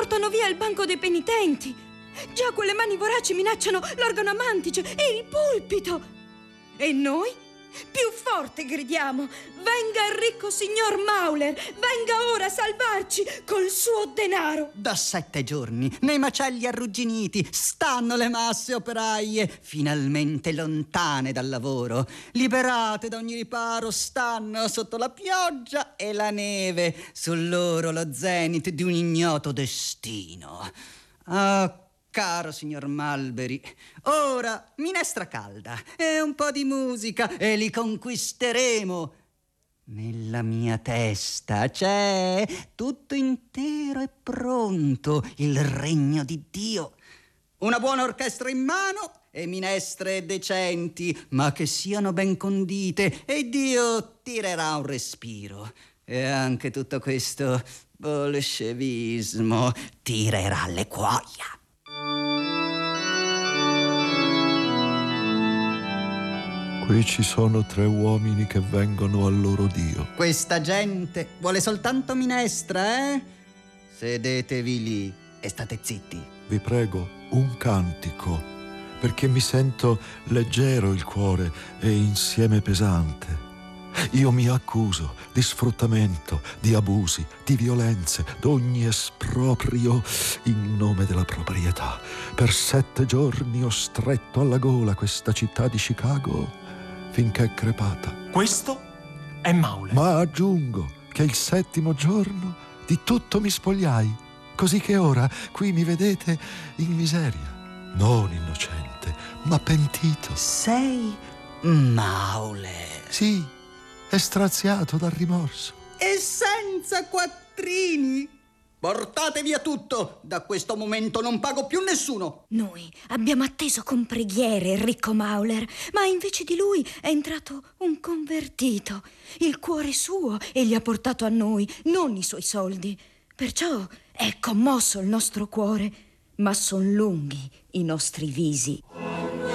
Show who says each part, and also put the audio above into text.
Speaker 1: portano via il banco dei penitenti. Già quelle mani voraci minacciano l'organo a mantice e il pulpito. E noi, più forte gridiamo: venga il ricco signor Mauler, venga ora a salvarci col suo denaro.
Speaker 2: Da 7 giorni, nei macelli arrugginiti, stanno le masse operaie, finalmente lontane dal lavoro, liberate da ogni riparo, stanno sotto la pioggia e la neve, sul loro lo zenit di un ignoto destino. Ah, caro signor Malberi, ora minestra calda e un po' di musica e li conquisteremo. Nella mia testa c'è tutto intero e pronto il regno di Dio. Una buona orchestra in mano e minestre decenti, ma che siano ben condite, e Dio tirerà un respiro. E anche tutto questo bolscevismo tirerà le cuoia.
Speaker 3: Qui ci sono 3 uomini che vengono al loro Dio.
Speaker 2: Questa gente vuole soltanto minestra, eh? Sedetevi lì e state zitti.
Speaker 3: Vi prego, un cantico, perché mi sento leggero il cuore e insieme pesante. Io mi accuso di sfruttamento, di abusi, di violenze, d'ogni esproprio in nome della proprietà. Per 7 giorni ho stretto alla gola questa città di Chicago finché è crepata.
Speaker 4: Questo è Mauler.
Speaker 3: Ma aggiungo che il 7° giorno di tutto mi spogliai, così che ora qui mi vedete in miseria, non innocente, ma pentito.
Speaker 2: Sei Mauler.
Speaker 3: Sì, estraziato dal rimorso.
Speaker 2: E senza quattrini. Portate via tutto. Da questo momento non pago più nessuno.
Speaker 1: Noi abbiamo atteso con preghiere il ricco Mauler, ma invece di lui è entrato un convertito. Il cuore suo egli ha portato a noi, non i suoi soldi. Perciò è commosso il nostro cuore, ma son lunghi i nostri visi.